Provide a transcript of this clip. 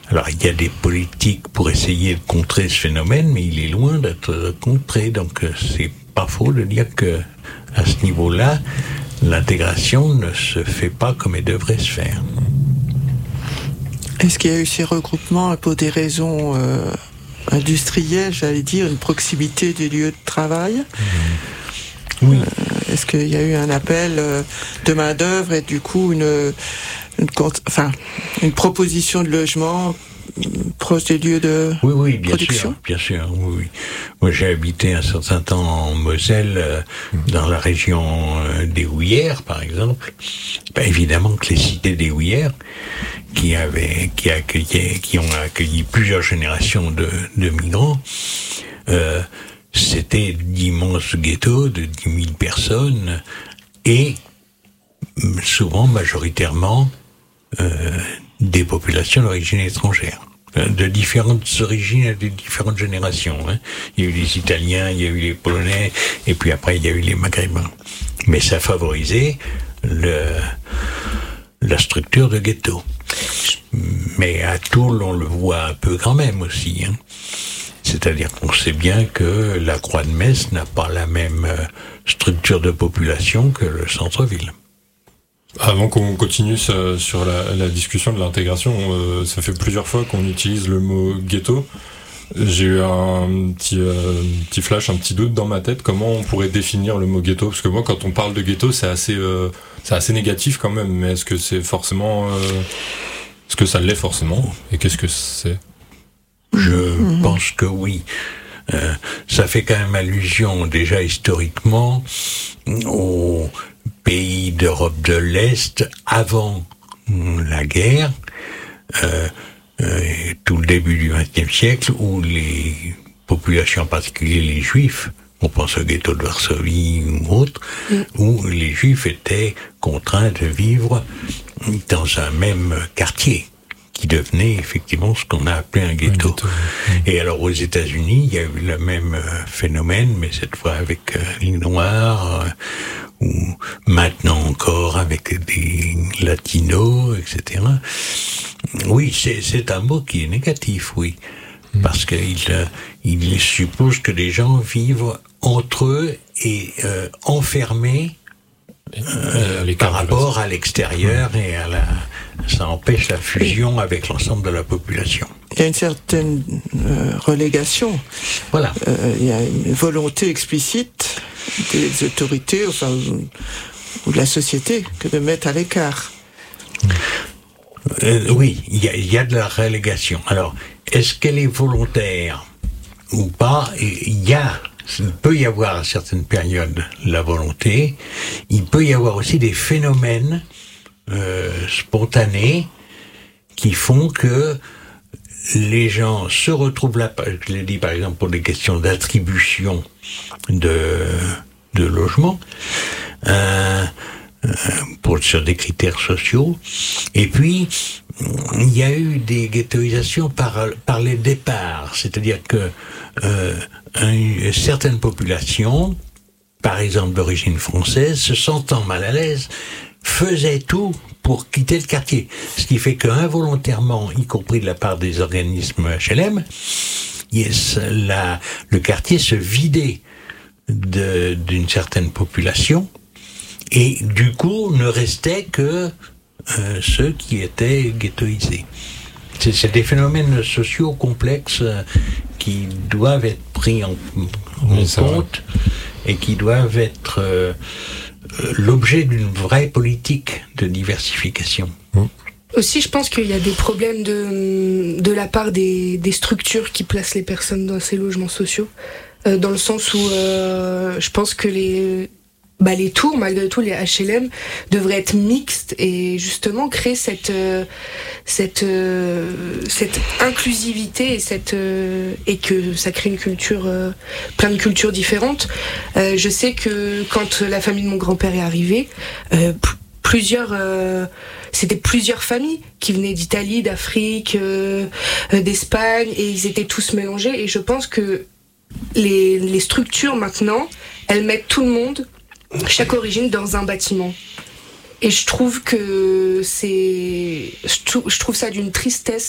Alors, il y a des politiques pour essayer de contrer ce phénomène, mais il est loin d'être contré. Donc, c'est pas faux de dire que, à ce niveau-là, l'intégration ne se fait pas comme elle devrait se faire. Est-ce qu'il y a eu ces regroupements pour des raisons industrielles, j'allais dire, une proximité des lieux de travail ? Oui. Est-ce qu'il y a eu un appel de main-d'œuvre et du coup une proposition de logement proche des lieux de production ? Bien sûr, oui. Moi, j'ai habité un certain temps en Moselle, dans la région des Houillères, par exemple. Évidemment que les cités des Houillères, qui ont accueilli plusieurs générations de migrants, c'était d'immenses ghettos de 10 000 personnes et souvent, majoritairement, des populations d'origine étrangère, de différentes origines et de différentes générations. Il y a eu les Italiens, il y a eu les Polonais, et puis après il y a eu les Maghrébins. Mais ça favorisait la structure de ghetto. Mais à Toul, on le voit un peu quand même aussi. C'est-à-dire qu'on sait bien que la Croix-de-Metz n'a pas la même structure de population que le centre-ville. Avant qu'on continue sur la discussion de l'intégration, ça fait plusieurs fois qu'on utilise le mot ghetto. J'ai eu un petit flash, un petit doute dans ma tête. Comment on pourrait définir le mot ghetto ? Parce que moi, quand on parle de ghetto, c'est assez négatif quand même. Mais est-ce que c'est forcément... est-ce que ça l'est forcément ? Et qu'est-ce que c'est ? Je pense que oui. Ça fait quand même allusion, déjà historiquement, aux pays d'Europe de l'Est avant la guerre, tout le début du XXe siècle, où les populations, en particulier les Juifs, on pense au ghetto de Varsovie ou autre, où les Juifs étaient contraints de vivre dans un même quartier, qui devenait effectivement ce qu'on a appelé un ghetto. Et alors aux États-Unis, il y a eu le même phénomène, mais cette fois avec les Noirs, ou maintenant encore avec des Latinos, etc. Oui, c'est un mot qui est négatif, oui, parce qu'il suppose que les gens vivent entre eux et enfermés par rapport à l'extérieur et ça empêche la fusion avec l'ensemble de la population. Il y a une certaine relégation. Voilà. Il y a une volonté explicite des autorités, ou de la société, que de mettre à l'écart. Oui, il y a de la relégation. Alors, est-ce qu'elle est volontaire ou pas ? Il peut y avoir à certaines périodes la volonté. Il peut y avoir aussi des phénomènes spontanés qui font que les gens se retrouvent là. Je l'ai dit par exemple pour des questions d'attribution de logement, sur des critères sociaux. Et puis il y a eu des ghettoisations par les départs, c'est-à-dire que certaines populations, par exemple d'origine française, se sentant mal à l'aise, faisaient tout pour quitter le quartier. Ce qui fait qu'involontairement, y compris de la part des organismes HLM, le quartier se vidait d'une certaine population et du coup ne restait que ceux qui étaient ghettoisés. C'est des phénomènes sociaux complexes qui doivent être pris en compte et qui doivent être l'objet d'une vraie politique de diversification. Aussi, je pense qu'il y a des problèmes de la part des structures qui placent les personnes dans ces logements sociaux, dans le sens où je pense que les tours, malgré tout, les HLM devraient être mixtes et justement créer cette inclusivité et que ça crée une culture, plein de cultures différentes. Je sais que quand la famille de mon grand-père est arrivée, c'était plusieurs familles qui venaient d'Italie, d'Afrique, d'Espagne, et ils étaient tous mélangés. Et je pense que les structures maintenant, elles mettent tout le monde, chaque origine, dans un bâtiment. Et je trouve que je trouve ça d'une tristesse